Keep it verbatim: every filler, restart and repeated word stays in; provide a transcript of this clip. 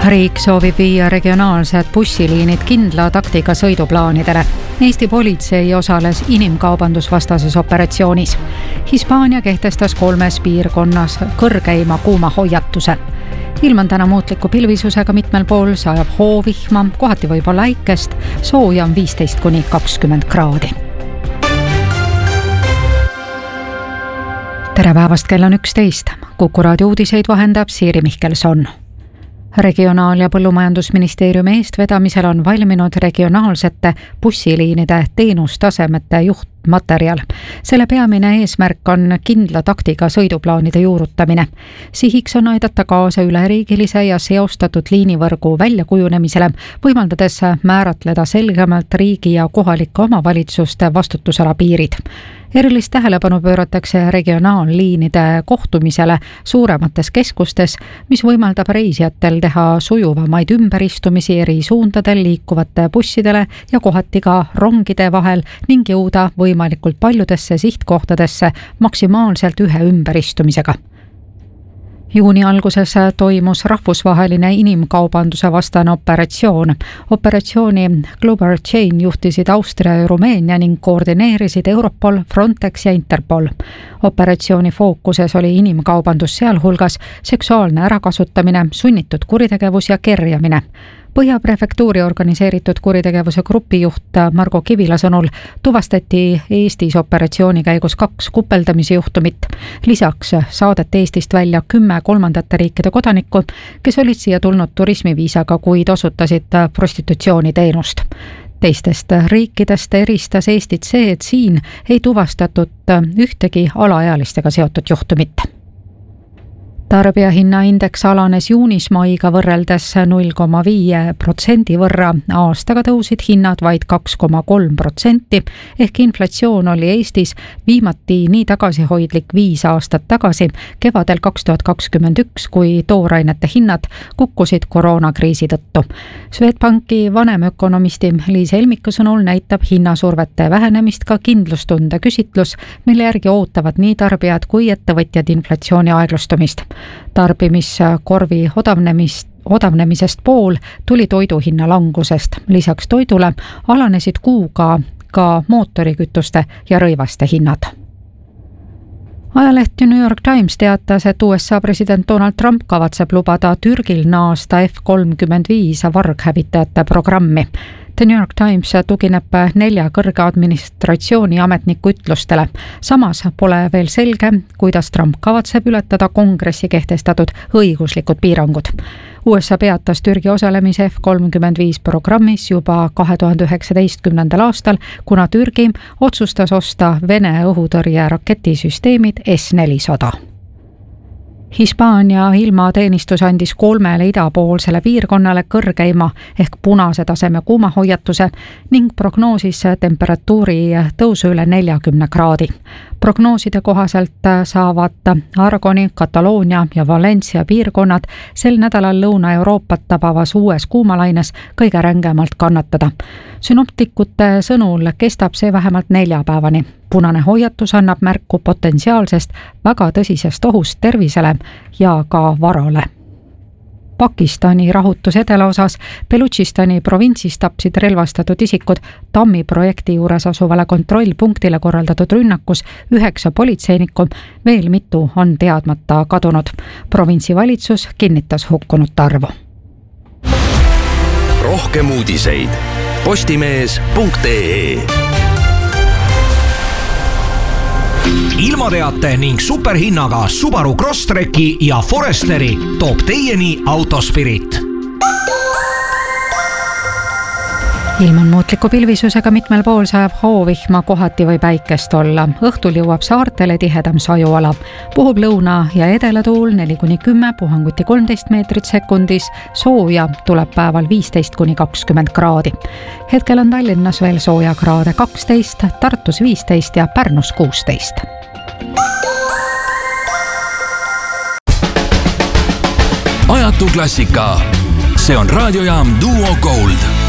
Riik soovib viia regionaalsed bussiliinid kindla taktika sõiduplaanidele. Eesti politsei osales inimkaubandusvastases operatsioonis. Hispaania kehtestas kolmes piirkonnas kõrgeima kuumahoiatuse. Ilm on täna muutliku pilvisusega, mitmel pool sajab hoovihma, kohati võib olla äikest, sooja on viisteist kuni kakskümmend kraadi. Tere päevast, kell on üksteist. Kuku raadio uudiseid vahendab Siiri Mihkelson. Regionaal- ja põllumajandusministeeriumi eestvedamisel on valminud regionaalsete bussiliinide teenustasemete juhtmaterjal. Selle peamine eesmärk on kindla taktika sõiduplaanide juurutamine. Sihiks on aidata kaasa üleriigilise ja seostatud liinivõrgu väljakujunemisele, võimaldades määratleda selgemalt riigi ja kohalike omavalitsuste vastutusala piirid. Erilist tähelepanu pööratakse regionaalliinide kohtumisele suuremates keskustes, mis võimaldab reisijatel teha sujuvamaid ümberistumisi eri suundadel liikuvate bussidele ja kohati ka rongide vahel ning jõuda võimalikult paljudesse sihtkohtadesse maksimaalselt ühe ümberistumisega. Juuni alguses toimus rahvusvaheline inimkaubanduse vastane operatsioon. Operatsiooni Global Chain juhtisid Austria ja Rumeenia ning koordineerisid Europol, Frontex ja Interpol. Operatsiooni fookuses oli inimkaubandus, sealhulgas seksuaalne ärakasutamine, sunnitud kuritegevus ja kerjamine. Põhja prefektuuri organiseeritud kuritegevuse grupijuht Margo Kivila sõnul tuvastati Eestis operatsiooni käigus kaks kupeldamise juhtumit. Lisaks saadeti Eestist välja kümme kolmandate riikide kodanikku, kes olid siia tulnud turismiviisaga, kuid osutasid prostitutsiooniteenust. Teistest riikidest eristas Eestit see, et siin ei tuvastatud ühtegi alaealistega seotud juhtumit. Tarbijahinnaindeks alanes juunis maiga võrreldes null koma viis protsendi võrra, aastaga tõusid hinnad vaid kaks koma kolm protsenti, ehk inflatsioon oli Eestis viimati nii tagasihoidlik viis aastat tagasi, kevadel kaks tuhat kakskümmend üks, kui toorainete hinnad kukkusid koroonakriisi tõttu. Swedbanki vanemökonomisti Liis Helmiku sõnul näitab hinnasurvete vähenemist ka kindlustunde küsitlus, mille järgi ootavad nii tarbijad kui ettevõtjad inflatsiooni aeglustumist. Tarbimiskorvi odavnemist, odavnemisest pool tuli toiduhinna langusest. Lisaks toidule alanesid kuuga ka mootorikütuste ja rõivaste hinnad. Ajaleht New York Times teatas, et U S A president Donald Trump kavatseb lubada Türgil naasta F kolmkümmend viis varghävitajate programmi. The New York Times tugineb nelja kõrge administratsiooni ametniku ütlustele. Samas pole veel selge, kuidas Trump kavatseb ületada kongressi kehtestatud õiguslikud piirangud. U S A peatas Türgi osalemise F kolmkümmend viis programmis juba kahe tuhande üheksateistkümnendal aastal, kuna Türgi otsustas osta Vene õhutõrje raketisüsteemid S nelisada. Hispaania ilmateenistus andis kolmele idapoolsele piirkonnale kõrgeima ehk punase taseme kuumahoiatuse ning prognoosis temperatuuri tõusu üle neljakümne kraadi. Prognooside kohaselt saavad Aragoni, Kataloonia ja Valencia piirkonnad sel nädalal Lõuna-Euroopat tabavas uues kuumalaines kõige rängemalt kannatada. Synoptikute sõnul kestab see vähemalt neljapäevani. Punane hoiatus annab märku potentsiaalsest väga tõsisest ohust tervisele ja ka varale. Pakistani rahutus edelaosas Belutšistani provintsis tapsid relvastatud isikud Tammi projekti juures asuvale kontrollpunktile korraldatud rünnakus üheksa politseinikku, veel mitu on teadmata kadunud. Provintsi valitsus kinnitas hukkunute arvu. Rohkem uudiseid postimees punkt ee. Ilmateate ning superhinnaga Subaru Crosstreki ja Foresteri toob teieni Autospirit. Ilm on muutliku pilvisusega, mitmel pool sajab hoovihma, kohati või päikest olla. Õhtul jõuab saartele tihedam sajuala. Puhub lõuna- ja edelatuul neli kuni kümme, puhanguti kolmteist meetrit sekundis, sooja tuleb päeval viisteist kuni kakskümmend kraadi. Hetkel on Tallinnas veel sooja kraade kaksteist, Tartus viisteist ja Pärnus kuusteist. Ajatu klassika. See on raadiojaam Duo Gold.